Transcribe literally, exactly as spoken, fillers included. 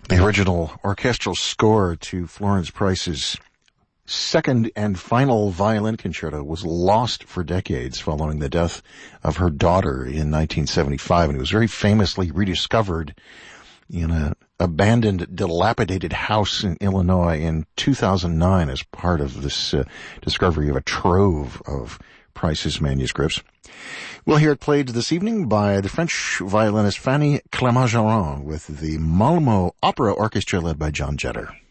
The original orchestral score to Florence Price's second and final violin concerto was lost for decades following the death of her daughter in nineteen seventy-five, and it was very famously rediscovered in a abandoned, dilapidated house in Illinois in two thousand nine as part of this uh, discovery of a trove of Price's manuscripts. We'll hear it played this evening by the French violinist Fanny Clermont-Jarron with the Malmo Opera Orchestra led by John Jetter.